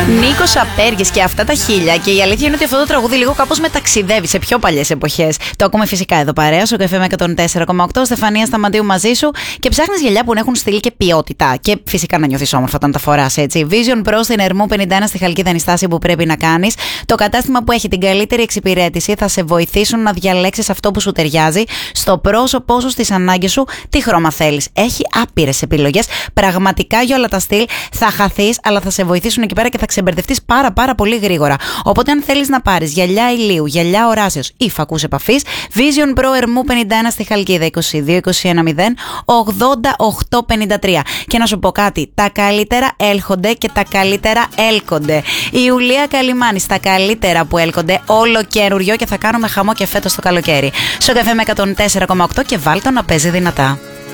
Νίκος Απέργης και αυτά τα χίλια. Και η αλήθεια είναι ότι αυτό το τραγούδι λίγο κάπως μεταξιδεύει σε πιο παλιές εποχές. Το ακούμε φυσικά εδώ παρέα, στο Καφέ με 104,8. Στεφανία Σταματίου μαζί σου. Και ψάχνεις γυαλιά που να έχουν στυλ και ποιότητα. Και φυσικά να νιώθεις όμορφα όταν τα φοράς έτσι. Vision Pro στην Ερμού 51 στη Χαλκίδα είναι η στάση που πρέπει να κάνεις. Το κατάστημα που έχει την καλύτερη εξυπηρέτηση θα σε βοηθήσουν να διαλέξεις αυτό που σου ταιριάζει στο πρόσωπό σου, στις ανάγκες σου, τι χρώμα θέλεις. Έχει άπειρες επιλογές. Πραγματικά για όλα τα στυλ θα χαθείς, αλλά θα σε βοηθήσουν εκεί πέρα και θα ξεμπερδευτείς πάρα πολύ γρήγορα. Οπότε, αν θέλεις να πάρεις γυαλιά ηλίου, γυαλιά οράσεως ή φακούς επαφής, Vision Pro Ερμού 51 στη Χαλκίδα 22 21 0 88 53. Και να σου πω κάτι, τα καλύτερα έλχονται και τα καλύτερα έλκονται. Η Ιουλία Καλιμάνη, στα καλύτερα που έλκονται, όλο καινούριο και θα κάνουμε χαμό και φέτος το καλοκαίρι. Στο Καφέ με 104,8 και βάλ' το να παίζει δυνατά.